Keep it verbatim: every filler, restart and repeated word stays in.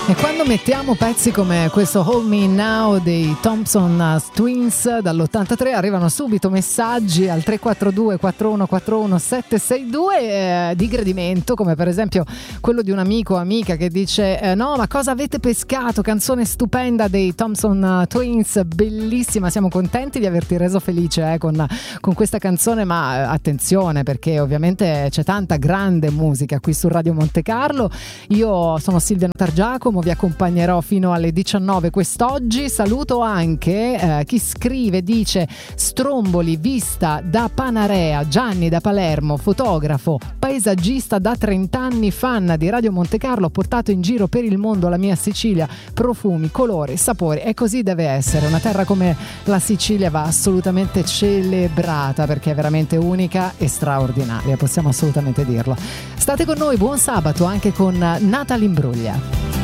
E quando mettiamo pezzi come questo Hold Me Now dei Thompson Twins dall'ottantatré arrivano subito messaggi al tre quattro due quattro uno quattro uno sette sei due eh, di gradimento, come per esempio quello di un amico o amica che dice eh, no ma cosa avete pescato, canzone stupenda dei Thompson Twins, bellissima, siamo contenti di averti reso felice eh, con, con questa canzone, ma eh, attenzione perché ovviamente c'è tanta grande musica qui su Radio Monte Carlo. Io sono Silvia Notargiacomo, vi accompagnerò fino alle diciannove quest'oggi. Saluto anche eh, chi scrive, dice Stromboli vista da Panarea, Gianni da Palermo, fotografo, paesaggista da trenta anni, fan di Radio Monte Carlo, ho portato in giro per il mondo la mia Sicilia, profumi, colori, sapori, e così deve essere. Una terra come la Sicilia va assolutamente celebrata perché è veramente unica e straordinaria, possiamo assolutamente dirlo. State con noi, buon sabato anche con Natalie Imbruglia.